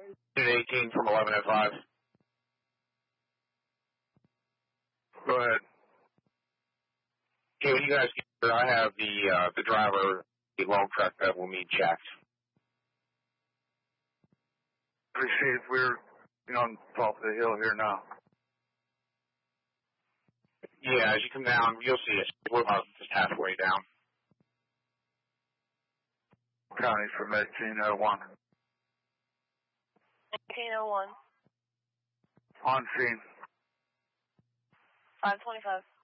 18 from 1105. Go ahead. Okay, when you guys get here, I have the driver, the long truck that will need checked. Received. We're on top of the hill here now. Yeah, as you come down, you'll see us. We're about just halfway down. County from 1801. 1801. On scene. 525.